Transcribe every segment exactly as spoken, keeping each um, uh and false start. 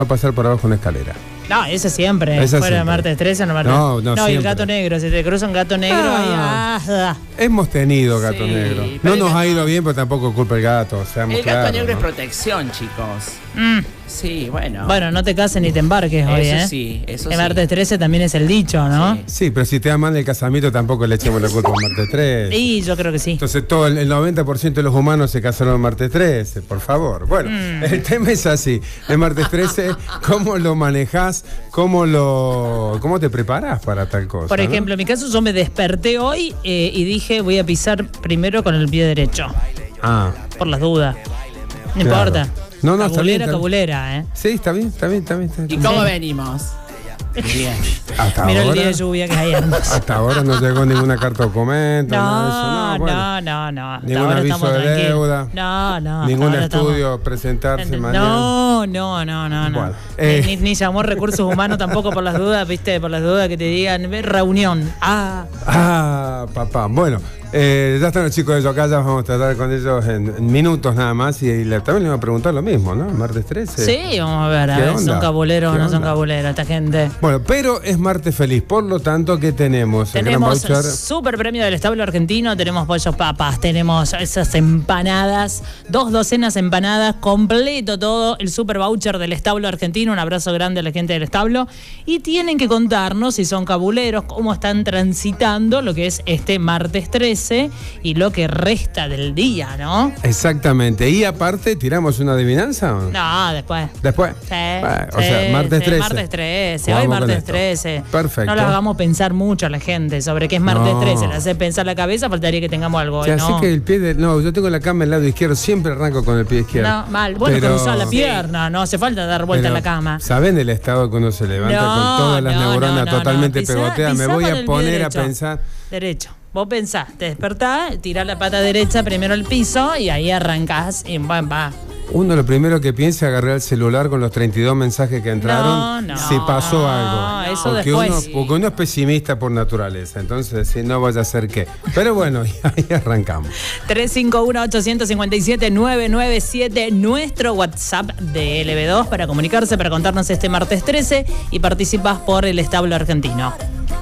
a pasar por abajo una escalera. No, eso siempre. Esa Fuera de siempre. martes trece, no martes. No, no, No, y el siempre. gato negro. Si te cruza un gato negro, Ah. ahí, ah, Hemos tenido gato Sí, negro. pero No el nos gato- ha ido bien, pero tampoco es culpa del gato. Seamos El gato claros, negro ¿no? es protección, chicos. mm. Sí, bueno. Bueno, no te cases ni te embarques hoy, Eso ¿eh? sí, eso El sí. martes trece también es el dicho, ¿no? Sí. Sí, pero si te da mal el casamiento, tampoco le echemos la culpa al martes trece. Sí, yo creo que sí. Entonces todo el, el noventa por ciento de los humanos se casaron el martes trece, por favor. Bueno, Mm. el tema es así. El martes trece, ¿cómo lo manejás? ¿Cómo lo cómo te preparás para tal cosa? Por ¿no? ejemplo, en mi caso, yo me desperté hoy eh, y dije, voy a pisar primero con el pie derecho. Ah, Por las dudas. No Claro. importa. No, no, está bien, cabulera, está bien. cabulera, ¿eh? sí, está bien, está bien, está bien. Está ¿Y bien. cómo Sí. venimos? Bien. Hasta Mira el ahora, día de lluvia que hay, hermoso. hasta ahora no llegó ninguna carta documento, nada de eso. No, No, bueno. no, no, no. Hasta Ningún ahora aviso estamos de tranquilos. deuda. No, no. hasta Ningún ahora estamos- estudio, presentarse mañana. No, no, no, no, no. Bueno, eh. Ni, ni llamó recursos humanos tampoco por las dudas, viste, por las dudas que te digan, ve, reunión. Ah, Ah, papá. Bueno, eh, ya están los chicos de Yocaya, vamos a tratar con ellos en, en minutos nada más. Y, y le- también les voy a preguntar lo mismo, ¿no? Martes trece. sí, vamos a ver, a ¿Qué ver, onda? son cabuleros o ¿Qué no son onda? cabuleros esta gente. Bueno, pero es martes feliz, por lo tanto, ¿qué tenemos? El gran Tenemos voucher. super premio del establo argentino, tenemos pollos papas, tenemos esas empanadas, dos docenas de empanadas, completo todo, el super voucher del establo argentino, un abrazo grande a la gente del establo, y tienen que contarnos si son cabuleros, cómo están transitando lo que es este martes trece y lo que resta del día, ¿no? Exactamente. Y aparte, ¿tiramos una adivinanza? o no? No, después. Después. Sí, Bueno, o sí, sea, martes sí, trece. martes trece, Jugamos hoy con martes esto. trece. Perfecto. No lo hagamos pensar mucho a la gente sobre qué es martes No. trece. Le hace pensar la cabeza, faltaría que tengamos algo O hoy, sea, ¿no? así que el pie de. No, yo tengo la cama del lado izquierdo, siempre arranco con el pie izquierdo. No, mal. Bueno, Pero- cruzar la pierna, no hace falta dar vuelta Pero, en la cama. ¿saben el estado que uno se levanta No, con todas las no, neuronas no, no, totalmente no. Pisá- pegoteadas? Me pisá voy con a el pie poner derecho. a pensar. Derecho. Vos pensás, te despertás, tirás la pata derecha primero al piso y ahí arrancás y va, va. Uno lo primero que piensa es agarrar el celular con los treinta y dos mensajes que entraron. No, no, si pasó no, algo. eso porque, después. uno, porque uno es pesimista por naturaleza. Entonces, si no vaya a ser qué. Pero bueno, ahí arrancamos. tres cinco uno, ocho cinco siete, nueve nueve siete, nuestro WhatsApp de L B dos para comunicarse, para contarnos este martes trece y participás por el establo argentino.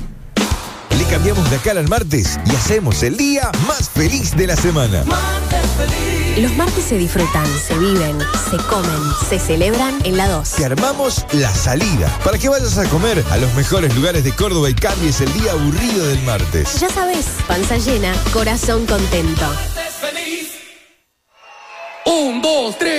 Le cambiamos la cara al martes y hacemos el día más feliz de la semana. Los martes se disfrutan, se viven, se comen, se celebran en la dos. Te armamos la salida para que vayas a comer a los mejores lugares de Córdoba y cambies el día aburrido del martes. Ya sabes, panza llena, corazón contento. Un, dos, tres.